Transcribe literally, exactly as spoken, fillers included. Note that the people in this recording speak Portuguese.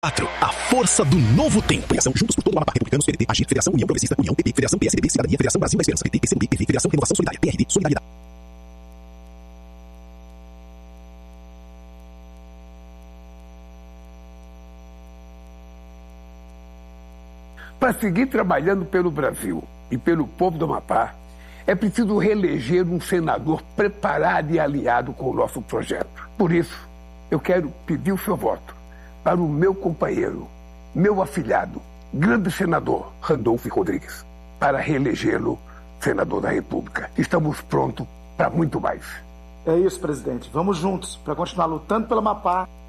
A força do novo tempo. Federação Juntos por todo o Amapá. Republicanos, P D T, Agir, Federação União Progressista, União, P P, Federação P S D B, Cidadania, Federação Brasil da Esperança, P T, P C do B, P V, Federação Renovação Solidária, P R D, Solidariedade. Para seguir trabalhando pelo Brasil e pelo povo do Amapá, é preciso reeleger um senador preparado e alinhado com o nosso projeto. Por isso, eu quero pedir o seu voto para o meu companheiro, meu afilhado, grande senador Randolfo Rodrigues, para reelegê-lo senador da República. Estamos prontos para muito mais. É isso, presidente. Vamos juntos para continuar lutando pelo Amapá.